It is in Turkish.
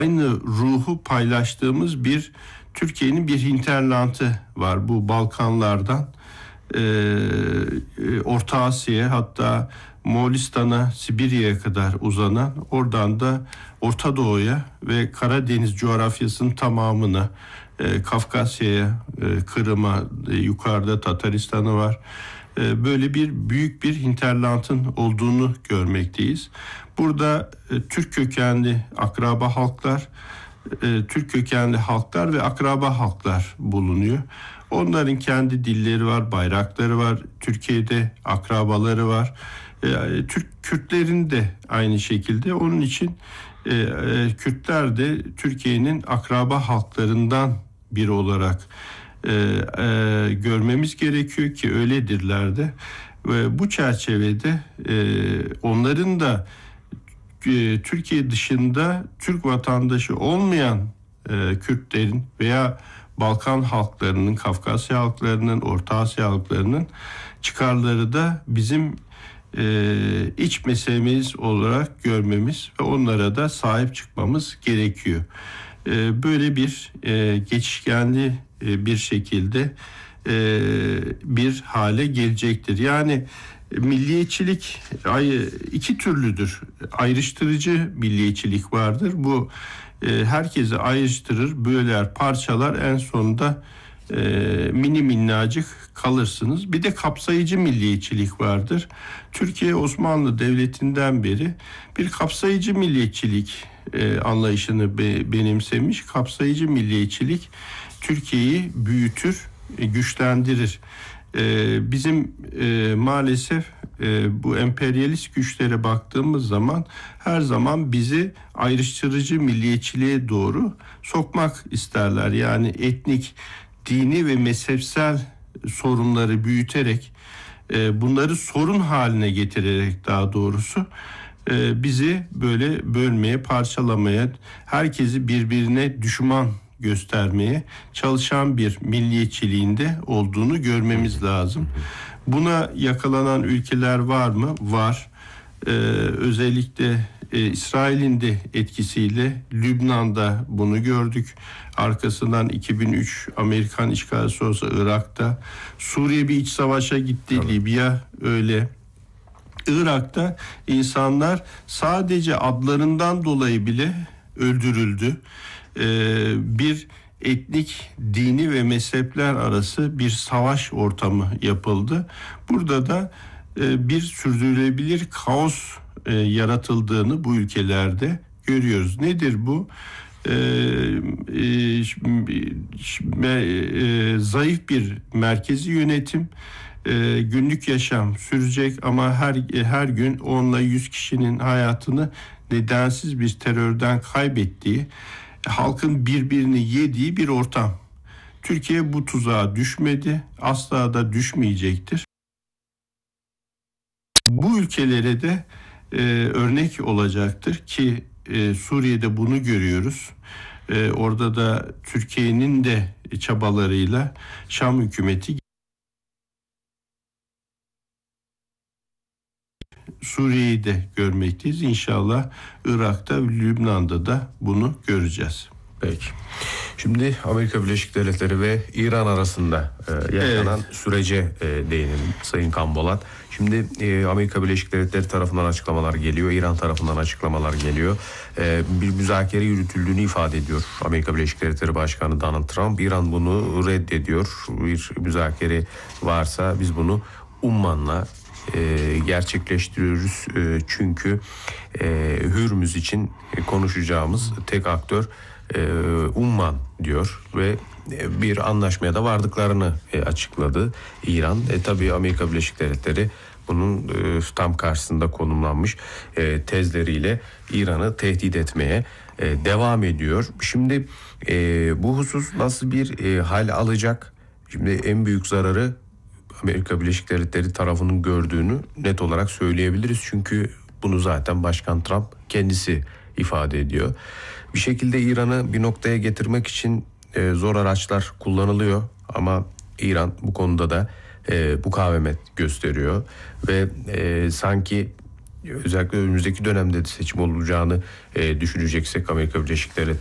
aynı ruhu paylaştığımız Türkiye'nin bir hinterlandı var bu Balkanlardan Orta Asya'ya, hatta Moğolistan'a, Sibirya'ya kadar uzanan, oradan da Orta Doğu'ya ve Karadeniz coğrafyasının tamamına, Kafkasya'ya, Kırım'a, yukarıda Tataristan'ı var. Böyle büyük bir hinterlandın olduğunu görmekteyiz. Burada Türk kökenli akraba halklar, Türk kökenli halklar ve akraba halklar bulunuyor. Onların kendi dilleri var, bayrakları var. Türkiye'de akrabaları var. Türk Kürtlerin de aynı şekilde. Onun için Kürtler de Türkiye'nin akraba halklarından biri olarak görmemiz gerekiyor ki öyledirler de. Ve bu çerçevede onların da Türkiye dışında Türk vatandaşı olmayan Kürtlerin veya Balkan halklarının, Kafkasya halklarının, Orta Asya halklarının çıkarları da bizim iç meselemiz olarak görmemiz ve onlara da sahip çıkmamız gerekiyor. Böyle bir geçişkenli bir şekilde bir hale gelecektir. Yani milliyetçilik iki türlüdür. Ayrıştırıcı milliyetçilik vardır. Bu herkesi ayrıştırır, böler, parçalar, en sonunda mini minnacık kalırsınız. Bir de kapsayıcı milliyetçilik vardır. Türkiye Osmanlı Devleti'nden beri bir kapsayıcı milliyetçilik anlayışını benimsemiş. Kapsayıcı milliyetçilik Türkiye'yi büyütür, güçlendirir. Bizim maalesef bu emperyalist güçlere baktığımız zaman her zaman bizi ayrıştırıcı milliyetçiliğe doğru sokmak isterler. Yani etnik, dini ve mezhepsel sorunları büyüterek, bunları sorun haline getirerek daha doğrusu bizi böyle bölmeye, parçalamaya, herkesi birbirine düşman göstermeye çalışan bir milliyetçiliğinde olduğunu görmemiz lazım. Buna yakalanan ülkeler var mı? Var. Özellikle İsrail'in de etkisiyle Lübnan'da bunu gördük. Arkasından 2003 Amerikan işgali sonrası Irak'ta. Suriye bir iç savaşa gitti. Evet. Libya öyle. Irak'ta insanlar sadece adlarından dolayı bile öldürüldü. Bir etnik, dini ve mezhepler arası bir savaş ortamı yapıldı. Burada da bir sürdürülebilir kaos yaratıldığını bu ülkelerde görüyoruz. Nedir bu? Zayıf bir merkezi yönetim, günlük yaşam sürecek ama her gün 10 ile 100 kişinin hayatını nedensiz bir terörden kaybettiği, halkın birbirini yediği bir ortam. Türkiye bu tuzağa düşmedi, asla da düşmeyecektir. Bu ülkelere de örnek olacaktır ki Suriye'de bunu görüyoruz. Orada da Türkiye'nin de çabalarıyla Şam hükümeti Suriye'yi de görmekteyiz. İnşallah Irak'ta, Lübnan'da da bunu göreceğiz. Peki. Şimdi Amerika Birleşik Devletleri ve İran arasında yaşanan sürece değinelim Sayın Kanbolat. Şimdi Amerika Birleşik Devletleri tarafından açıklamalar geliyor, İran tarafından açıklamalar geliyor. Bir müzakere yürütüldüğünü ifade ediyor Amerika Birleşik Devletleri Başkanı Donald Trump. İran bunu reddediyor. Bir müzakere varsa biz bunu Umman'la gerçekleştiriyoruz. Çünkü Hürmüz için konuşacağımız tek aktör Umman diyor ve bir anlaşmaya da vardıklarını açıkladı İran. Tabii Amerika Birleşik Devletleri bunun tam karşısında konumlanmış tezleriyle İran'ı tehdit etmeye devam ediyor. Şimdi bu husus nasıl bir hal alacak? Şimdi en büyük zararı Amerika Birleşik Devletleri tarafının gördüğünü net olarak söyleyebiliriz. Çünkü bunu zaten Başkan Trump kendisi ifade ediyor. Bir şekilde İran'ı bir noktaya getirmek için zor araçlar kullanılıyor ama İran bu konuda da mukavemet gösteriyor ve sanki özellikle önümüzdeki dönemde de seçim olacağını düşüneceksek Amerika Birleşik